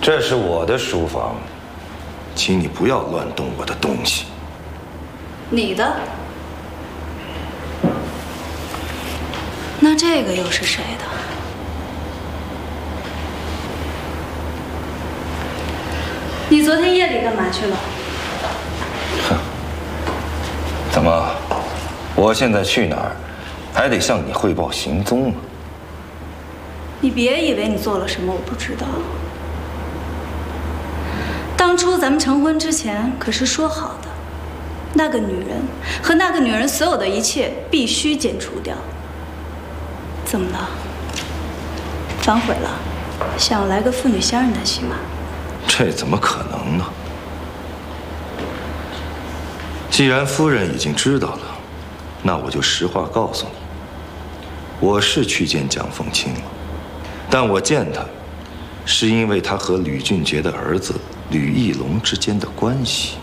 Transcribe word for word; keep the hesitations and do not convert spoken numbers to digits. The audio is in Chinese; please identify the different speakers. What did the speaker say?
Speaker 1: 这是我的书房，
Speaker 2: 请你不要乱动我的东西。
Speaker 3: 你的？那这个又是谁的？你昨天夜里干嘛去了？
Speaker 1: 哼，怎么？我现在去哪儿，还得向你汇报行踪吗？
Speaker 3: 你别以为你做了什么我不知道。当初咱们成婚之前可是说好的，那个女人和那个女人所有的一切必须剪除掉。怎么了？反悔了？想来个父女相认的戏码？
Speaker 2: 这怎么可能呢？既然夫人已经知道了，那我就实话告诉你，我是去见蒋凤清了，但我见她，是因为她和吕俊杰的儿子吕义龙之间的关系。